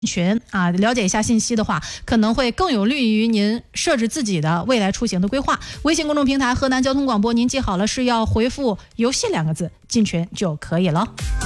群啊，了解一下信息的话，可能会更有利于您设置自己的未来出行的规划。微信公众平台河南交通广播，您记好了是要回复游戏2个字进群就可以了。